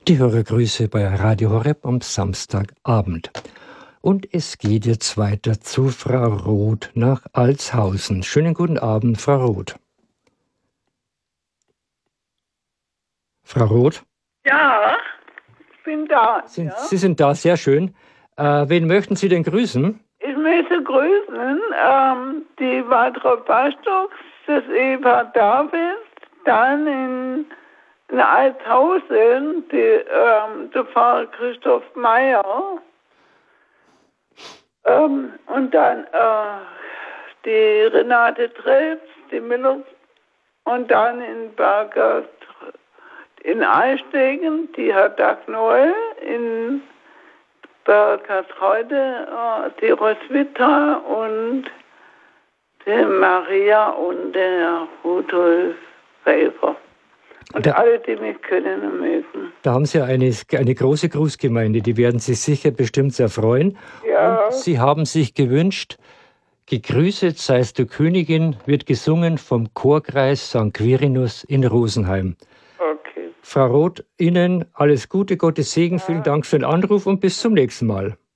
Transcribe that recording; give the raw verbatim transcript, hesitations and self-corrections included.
Die Hörergrüße bei Radio Horeb am Samstagabend. Und es geht jetzt weiter zu Frau Roth nach Altshausen. Schönen guten Abend, Frau Roth. Frau Roth? Ja, ich bin da. Sind, ja. Sie sind da, sehr schön. Äh, wen möchten Sie denn grüßen? Ich möchte grüßen ähm, die Waltraud Bastock, das Ehepaar David, dann in, in Altshausen die, ähm, der Pfarrer Christoph Meyer ähm, und dann äh, die Renate Trebs, die Miller und dann in Berger in Eichstätten, die Herr Dag Noel, in Bergertreude, äh, die Roswitha und die Maria und der Rudolf Weber. Und Da, alle, die mich können und mögen. da haben Sie eine, eine große Grußgemeinde, die werden sich sicher bestimmt sehr freuen. Ja. Und Sie haben sich gewünscht, gegrüßet seist du Königin, wird gesungen vom Chorkreis Sankt Quirinus in Rosenheim. Okay. Frau Roth, Ihnen alles Gute, Gottes Segen, Ja. vielen Dank für den Anruf und bis zum nächsten Mal.